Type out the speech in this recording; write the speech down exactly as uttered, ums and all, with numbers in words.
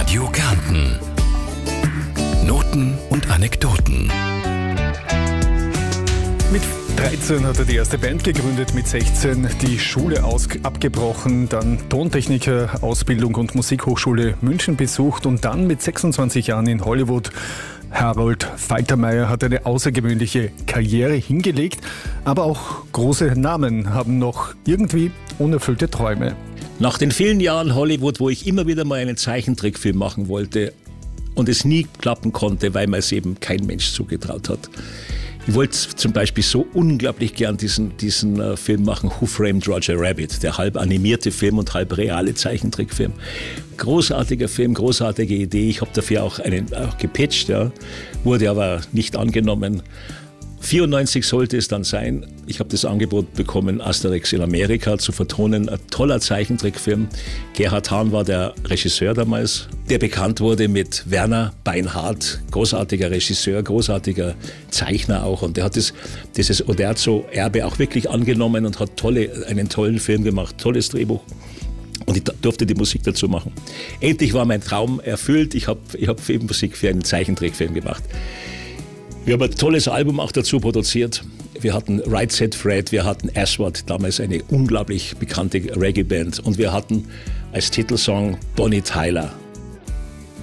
Radio Kärnten. Noten und Anekdoten. Mit dreizehn hat er die erste Band gegründet, mit sechzehn die Schule aus- abgebrochen, dann Tontechniker, Ausbildung und Musikhochschule München besucht und dann mit sechsundzwanzig Jahren in Hollywood. Harold Faltermeyer hat eine außergewöhnliche Karriere hingelegt, aber auch große Namen haben noch irgendwie unerfüllte Träume. Nach den vielen Jahren Hollywood, wo ich immer wieder mal einen Zeichentrickfilm machen wollte und es nie klappen konnte, weil mir es eben kein Mensch zugetraut hat. Ich wollte zum Beispiel so unglaublich gern diesen, diesen äh, Film machen, Who Framed Roger Rabbit, der halb animierte Film und halb reale Zeichentrickfilm. Großartiger Film, großartige Idee. Ich habe dafür auch einen auch gepitcht, ja, wurde aber nicht angenommen. vierundneunzig sollte es dann sein. Ich habe das Angebot bekommen, Asterix in Amerika zu vertonen. Ein toller Zeichentrickfilm. Gerhard Hahn war der Regisseur damals, der bekannt wurde mit Werner Beinhardt. Großartiger Regisseur, großartiger Zeichner auch. Und der hat das, dieses Uderzo-Erbe auch wirklich angenommen und hat tolle, einen tollen Film gemacht, tolles Drehbuch. Und ich durfte die Musik dazu machen. Endlich war mein Traum erfüllt. Ich habe ich hab Filmmusik für einen Zeichentrickfilm gemacht. Wir haben ein tolles Album auch dazu produziert. Wir hatten Right Said Fred, wir hatten Aswad, damals eine unglaublich bekannte Reggae-Band. Und wir hatten als Titelsong Bonnie Tyler.